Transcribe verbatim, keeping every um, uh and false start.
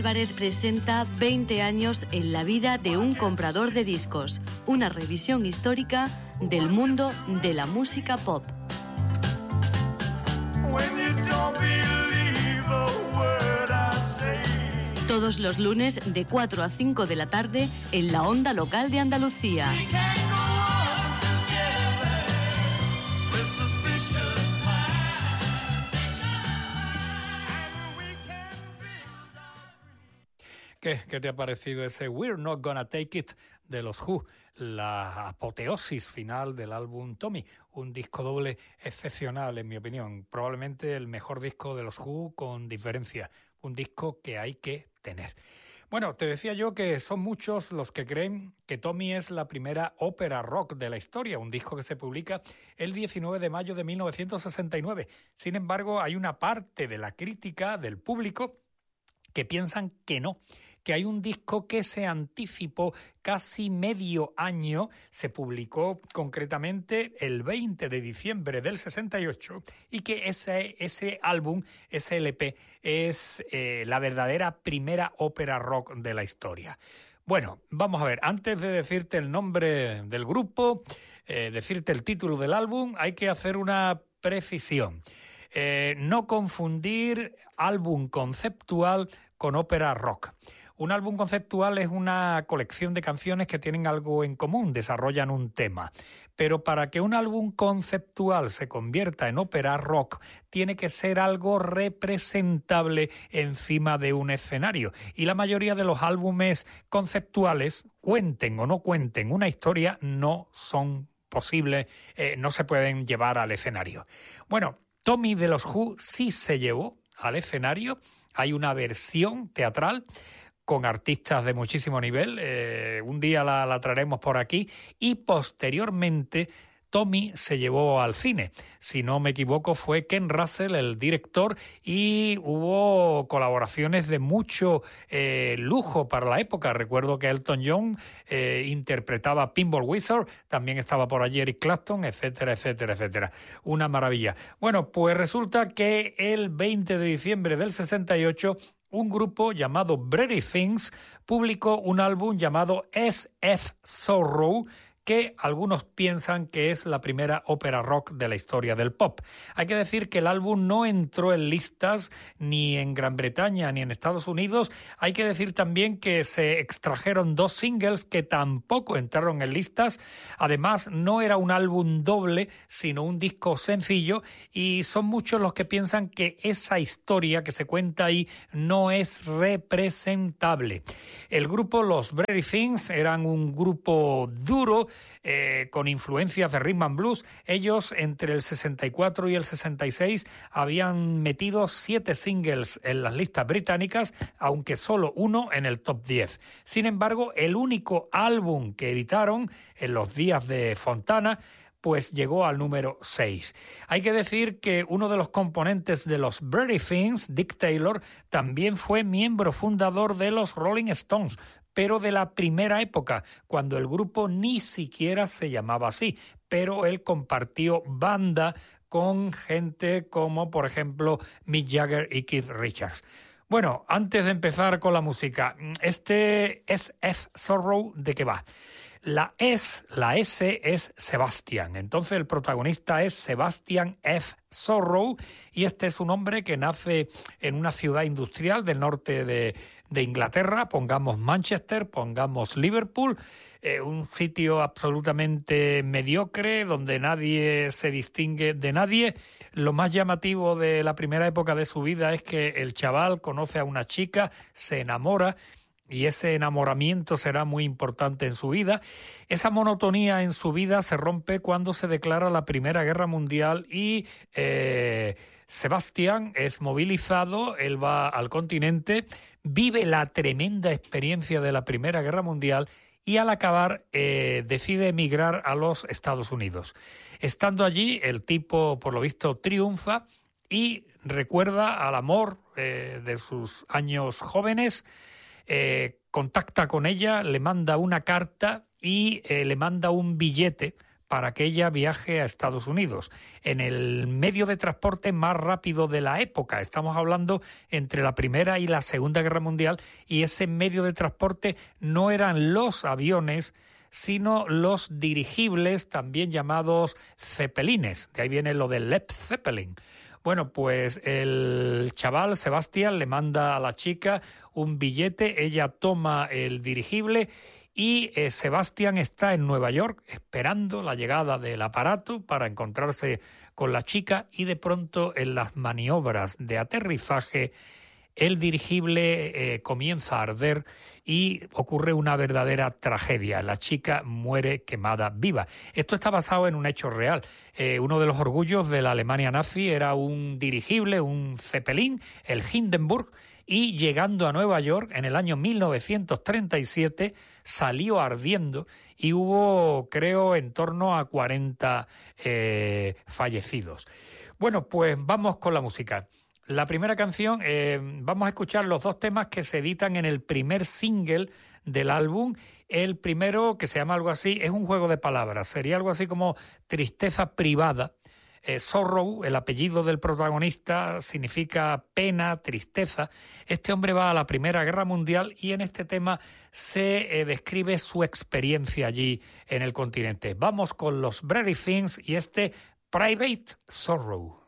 Álvarez presenta veinte años en la vida de un comprador de discos, una revisión histórica del mundo de la música pop. Todos los lunes de cuatro a cinco de la tarde en la onda local de Andalucía. ¿Qué, ¿Qué te ha parecido ese We're Not Gonna Take It de los Who? La apoteosis final del álbum Tommy, un disco doble excepcional en mi opinión, probablemente el mejor disco de los Who con diferencia, un disco que hay que tener. Bueno, te decía yo que son muchos los que creen que Tommy es la primera ópera rock de la historia, un disco que se publica el diecinueve de mayo de mil novecientos sesenta y nueve. Sin embargo, hay una parte de la crítica del público que piensan que no, que hay un disco que se anticipó casi medio año, se publicó concretamente el veinte de diciembre del sesenta y ocho y que ese, ese álbum, ese L P, es eh, la verdadera primera ópera rock de la historia. Bueno, vamos a ver, antes de decirte el nombre del grupo, eh, decirte el título del álbum, hay que hacer una precisión. Eh, no confundir álbum conceptual con ópera rock. Un álbum conceptual es una colección de canciones que tienen algo en común, desarrollan un tema. Pero para que un álbum conceptual se convierta en ópera rock, tiene que ser algo representable encima de un escenario. Y la mayoría de los álbumes conceptuales, cuenten o no cuenten una historia, no son posibles, eh, no se pueden llevar al escenario. Bueno, Tommy de los Who sí se llevó al escenario. Hay una versión teatral con artistas de muchísimo nivel. Eh, un día la, la traeremos por aquí. Y posteriormente Tommy se llevó al cine. Si no me equivoco, fue Ken Russell el director y hubo colaboraciones de mucho eh, lujo para la época. Recuerdo que Elton John eh, interpretaba Pinball Wizard, también estaba por allí Eric Clapton, etcétera, etcétera, etcétera. Una maravilla. Bueno, pues resulta que el veinte de diciembre del sesenta y ocho un grupo llamado Pretty Things publicó un álbum llamado S F Sorrow, que algunos piensan que es la primera ópera rock de la historia del pop. Hay que decir que el álbum no entró en listas ni en Gran Bretaña ni en Estados Unidos. Hay que decir también que se extrajeron dos singles que tampoco entraron en listas. Además, no era un álbum doble, sino un disco sencillo, y son muchos los que piensan que esa historia que se cuenta ahí no es representable. El grupo Los Pretty Things eran un grupo duro, Eh, con influencias de rhythm and blues. Ellos entre el sesenta y cuatro y el sesenta y seis habían metido siete singles en las listas británicas, aunque solo uno en el top diez. Sin embargo, el único álbum que editaron en los días de Fontana pues llegó al número seis. Hay que decir que uno de los componentes de los Pretty Things, Dick Taylor, también fue miembro fundador de los Rolling Stones, pero de la primera época, cuando el grupo ni siquiera se llamaba así, pero él compartió banda con gente como, por ejemplo, Mick Jagger y Keith Richards. Bueno, antes de empezar con la música, este S F Sorrow, ¿de qué va? La S, la S es Sebastian, entonces el protagonista es Sebastian F. Sorrow y este es un hombre que nace en una ciudad industrial del norte de, de Inglaterra, pongamos Manchester, pongamos Liverpool, eh, un sitio absolutamente mediocre donde nadie se distingue de nadie. Lo más llamativo de la primera época de su vida es que el chaval conoce a una chica, se enamora, y ese enamoramiento será muy importante en su vida. Esa monotonía en su vida se rompe cuando se declara la Primera Guerra Mundial y eh, Sebastián es movilizado, él va al continente, vive la tremenda experiencia de la Primera Guerra Mundial y al acabar eh, decide emigrar a los Estados Unidos. Estando allí, el tipo, por lo visto, triunfa y recuerda al amor eh, de sus años jóvenes. Eh, contacta con ella, le manda una carta y eh, le manda un billete para que ella viaje a Estados Unidos, en el medio de transporte más rápido de la época. Estamos hablando entre la Primera y la Segunda Guerra Mundial, y ese medio de transporte no eran los aviones, sino los dirigibles, también llamados zeppelines. De ahí viene lo del Led Zeppelin. Bueno, pues el chaval Sebastián le manda a la chica un billete, ella toma el dirigible y eh, Sebastián está en Nueva York esperando la llegada del aparato para encontrarse con la chica, y de pronto en las maniobras de aterrizaje el dirigible eh, comienza a arder y ocurre una verdadera tragedia. La chica muere quemada viva. Esto está basado en un hecho real. Eh, uno de los orgullos de la Alemania nazi era un dirigible, un Zeppelin, el Hindenburg, y llegando a Nueva York en el año mil novecientos treinta y siete salió ardiendo y hubo, creo, en torno a cuarenta eh, fallecidos. Bueno, pues vamos con la música. La primera canción, eh, vamos a escuchar los dos temas que se editan en el primer single del álbum. El primero, que se llama algo así, es un juego de palabras, sería algo así como Tristeza Privada. Eh, Sorrow, el apellido del protagonista, significa pena, tristeza. Este hombre va a la Primera Guerra Mundial y en este tema se eh, describe su experiencia allí en el continente. Vamos con los Brady Things y este Private Sorrow.